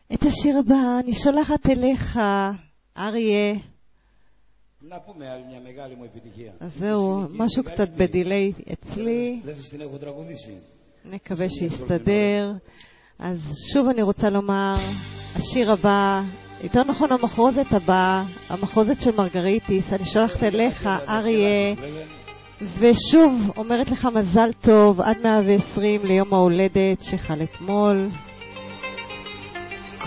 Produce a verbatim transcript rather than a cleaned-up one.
את השיר הבא אני שולחת אליך, אריה. אז זהו, משהו קצת בדילי אצלי. נקווה שיסתדר. אז שוב אני רוצה לומר, השיר הבא, יותר נכון המחרוזת הבאה, המחרוזת של מרגריטיס, אני שולחת אליך, אריה. ושוב אומרת לך מזל טוב עד מאה ועשרים ליום ההולדת שחל אתמול.